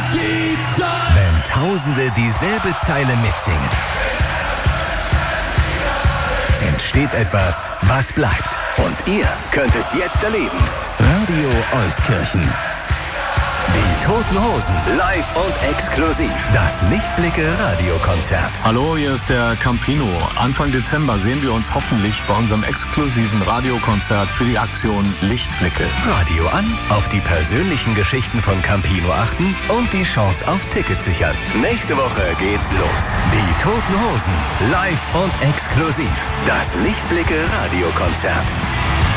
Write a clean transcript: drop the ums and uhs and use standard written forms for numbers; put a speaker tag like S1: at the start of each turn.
S1: die Zeit.
S2: Wenn Tausende dieselbe Zeile mitsingen, entsteht etwas, was bleibt. Und ihr könnt es jetzt erleben. Radio Euskirchen. Die Toten Hosen, live und exklusiv. Das Lichtblicke-Radiokonzert.
S3: Hallo, hier ist der Campino. Anfang Dezember sehen wir uns hoffentlich bei unserem exklusiven Radiokonzert für die Aktion Lichtblicke.
S2: Radio an, auf die persönlichen Geschichten von Campino achten und die Chance auf Tickets sichern. Nächste Woche geht's los. Die Toten Hosen, live und exklusiv. Das Lichtblicke-Radiokonzert.